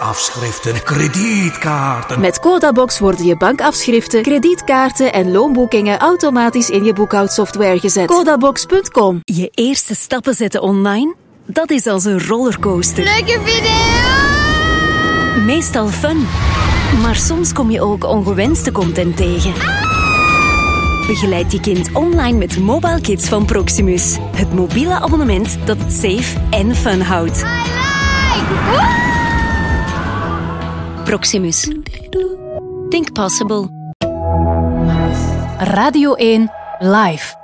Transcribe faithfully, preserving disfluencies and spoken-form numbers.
bankafschriften, kredietkaarten. Met Codabox worden je bankafschriften, kredietkaarten en loonboekingen automatisch in je boekhoudsoftware gezet. Codabox punt com. Je eerste stappen zetten online? Dat is als een rollercoaster. Leuke video! Meestal fun. Maar soms kom je ook ongewenste content tegen. Begeleid je kind online met Mobile Kids van Proximus. Het mobiele abonnement dat het safe en fun houdt. Proximus. Think possible. Radio één Live.